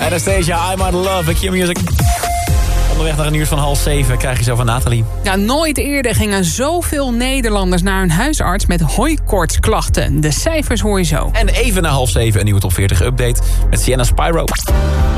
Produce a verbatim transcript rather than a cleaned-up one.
Anastasia, I'm Out of Love, Q-Music. Onderweg naar een nieuws van half zeven krijg je zo van Nathalie. Ja, nooit eerder gingen zoveel Nederlanders naar hun huisarts met hooikoortsklachten. De cijfers hoor je zo. En even na half zeven een nieuwe top veertig update met Sienna Spyro.